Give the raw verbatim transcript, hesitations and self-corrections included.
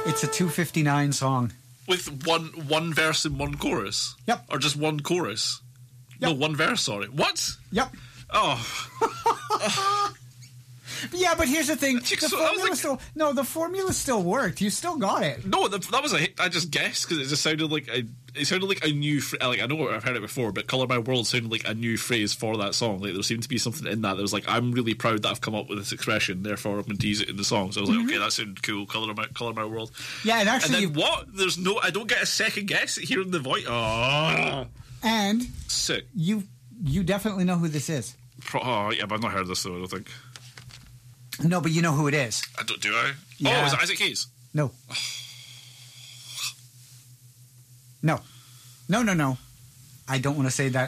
It's a two fifty-nine song. With one one verse and one chorus? Yep. Or just one chorus? Yep. No, one verse, sorry. What? Yep. Oh. Yeah, but here's the thing. The So- I was formula like- still... No, the formula still worked. You still got it. No, that, that was a hit. I just guessed because it just sounded like a, it sounded like a new phr- like I know I've heard it before, but "Colour My World" sounded like a new phrase for that song. Like there seemed to be something in that that was like, I'm really proud that I've come up with this expression, therefore I'm going to use it in the song. So I was like, Mm-hmm. okay, that sounded cool. Colour my Colour My World. Yeah, and And actually... then what? There's no. I don't get a second guess at hearing the voice. Oh, And sick. you you definitely know who this is. Pro- oh yeah, but I've not heard this though. I don't think. No, but you know who it is. I don't. Do I? Yeah. Oh, is it Isaac Hayes? No. No. No, no, no. I don't want to say that